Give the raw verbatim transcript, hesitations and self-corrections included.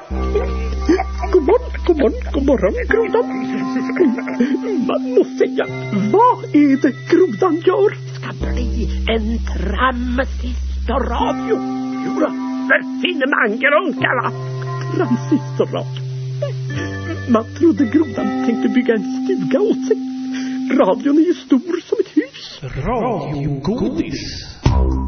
God morgon, god morgon, god morgon, grodan. Man måste säga, vad är det grodan gör? Ska bli en transistorradio. Jura, för Finnemangrunkarna. Transistorradio. Man trodde grodan tänkte bygga en stuga åt sig. Radion är ju stor som ett hus. Radiogodis.